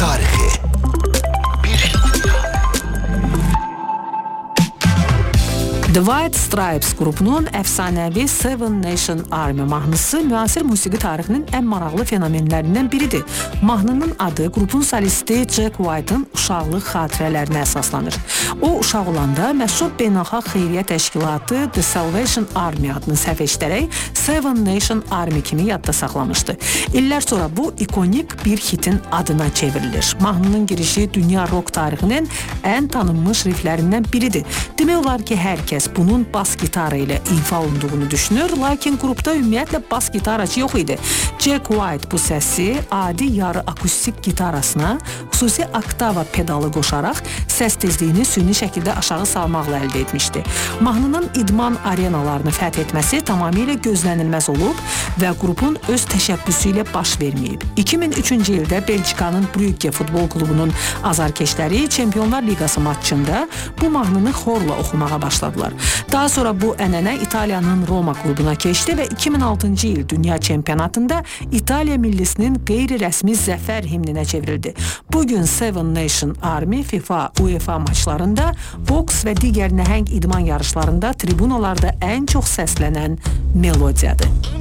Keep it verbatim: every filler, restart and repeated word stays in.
tarixi. The White Stripes qrupunun əfsanəvi Seven Nation Army mahnısı müasir musiqi tarixinin ən maraqlı fenomenlərindən biridir. Mahnının adı qrupun solisti Jack White'ın uşaqlıq xatirələrinə əsaslanır. O, uşaq olanda məşhur beynəlxalq xeyriyyə təşkilatı The Salvation Army adını səhv eşidərək Seven Nation Army kimi yadda saxlamışdı. İllər sonra bu ikonik bir hitin adına çevrilir. Mahnının girişi dünya rock tarixinin ən tanınmış rifflərindən biridir. Demək olar ki, hər kəs bunun bas gitarı ilə ifa olunduğunu düşünür, lakin qrupda ümumiyyətlə bas gitaracı yox idi. Jack White bu səsi adi yarı akustik gitarasına xüsusi oktava pedalı qoşaraq səs tezliyini süni şəkildə aşağı salmaqla əldə etmişdi. Mahnının idman arenalarını fəth etməsi tamamilə gözlənilməz olub və qrupun öz təşəbbüsü ilə baş verməyib. iki min üçüncü ildə Belçikanın Brügge futbol klubunun azarkeşləri Çempionlar Liqası matçında bu mahnını xorla oxumağa başladılar. Daha sonra bu ənənə İtaliyanın Roma klubuna keçdi və iki min altıncı il dünya çempionatında İtaliya millisinin qeyri-rəsmi zəfər himninə çevrildi. Bugün Seven Nation Army FIFA, UEFA maçlarında, boks və digər nəhəng idman yarışlarında tribunalarda ən çox səslənən melodiyadır.